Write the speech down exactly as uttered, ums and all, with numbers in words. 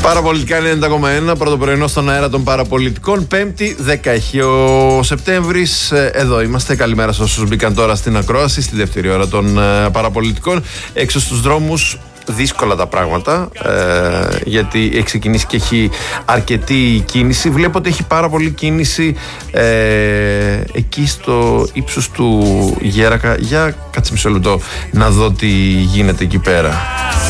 Παραπολιτικά ενενήντα κόμμα ένα, πρώτο πρωινό στον αέρα των παραπολιτικών. Πέμπτη, δέκα έχει ο Σεπτέμβρης. Εδώ είμαστε. Καλημέρα σε όσους μπήκαν τώρα στην ακρόαση, στη δεύτερη ώρα των ε, παραπολιτικών. Έξω στους δρόμους, δύσκολα τα πράγματα, ε, γιατί έχει ξεκινήσει και έχει αρκετή κίνηση. Βλέπω ότι έχει πάρα πολύ κίνηση ε, εκεί στο ύψος του Γέρακα. Για κάτσε μισό λεπτό να δω τι γίνεται εκεί πέρα.